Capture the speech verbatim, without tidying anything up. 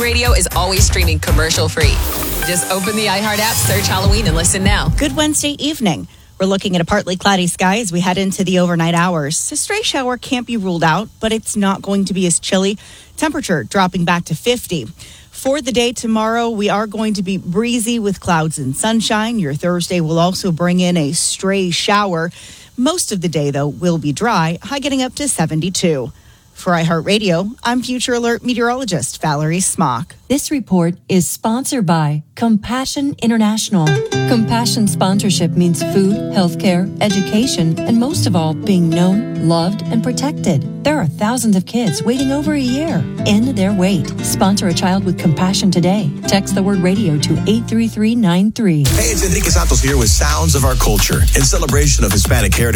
iHeartRadio is always streaming commercial-free. Just open the iHeart app, search Halloween, and listen now. Good Wednesday evening. We're looking at a partly cloudy sky as we head into the overnight hours. A stray shower can't be ruled out, but it's not going to be as chilly. Temperature dropping back to fifty. For the day tomorrow, we are going to be breezy with clouds and sunshine. Your Thursday will also bring in a stray shower. Most of the day, though, will be dry, high getting up to seventy-two. For iHeartRadio, I'm Future Alert meteorologist Valerie Smock. This report is sponsored by Compassion International. Compassion sponsorship means food, healthcare, education, and most of all, being known, loved, and protected. There are thousands of kids waiting over a year. End their wait. Sponsor a child with compassion today. Text the word radio to eight three three nine three. Hey, it's Enrique Santos here with Sounds of Our Culture in celebration of Hispanic Heritage